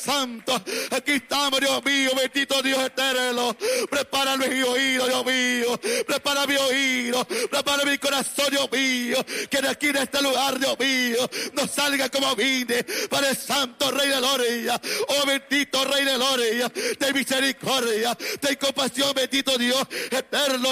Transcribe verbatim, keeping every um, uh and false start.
Santo. Aquí estamos, Dios mío, bendito Dios eterno. Prepara mi oído, Dios mío. Prepara mi oído. Prepara mi corazón, Dios mío. Que de aquí, de este lugar, Dios mío, no salga como vine. Padre Santo, Rey de gloria. Oh, bendito Rey de gloria. De misericordia, de compasión, bendito Dios eterno.